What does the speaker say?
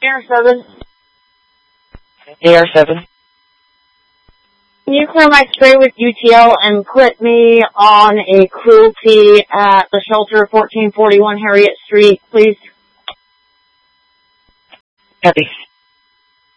AR7. AR7. Can you clear my spray with UTL and put me on a cruelty at the shelter 1441 Harriet Street, please? Copy.